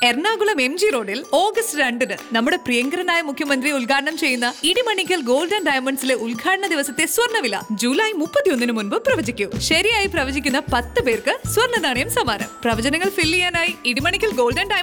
Ernakulam MG റോഡിൽ August 2 നമ്മുടെ പ്രിയങ്കരനായ മുഖ്യമന്ത്രി ഉദ്ഘാടനം ചെയ്യുന്ന ഇടിമണിക്കൽ ഗോൾഡ് ആൻഡ് ഡയമണ്ട്സിലെ ഉദ്ഘാടന ദിവസത്തെ സ്വർണ്ണവില ജൂലൈ 31 മുൻപ് പ്രവചിക്കൂ. ശരിയായി പ്രവചിക്കുന്ന 10 പേർക്ക് സ്വർണ്ണ നാണയം സമ്മാനം. പ്രവചനങ്ങൾ ഫിൽ ചെയ്യാനായി ഇടിമണിക്കൽ ഗോൾഡ് ആൻഡ്